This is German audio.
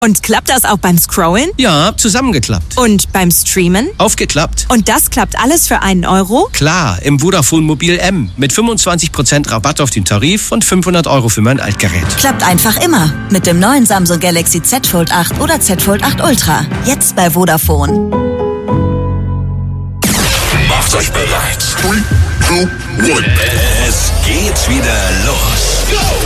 Und klappt das auch beim Scrollen? Ja, zusammengeklappt. Und beim Streamen? Aufgeklappt. Und das klappt alles für einen Euro? Klar, im Vodafone Mobil M. Mit 25% Rabatt auf den Tarif und 500 € für mein Altgerät. Klappt einfach immer. Mit dem neuen Samsung Galaxy Z Fold 8 oder Z Fold 8 Ultra. Jetzt bei Vodafone. Macht euch bereit. 3, 2, 1. Es geht wieder los.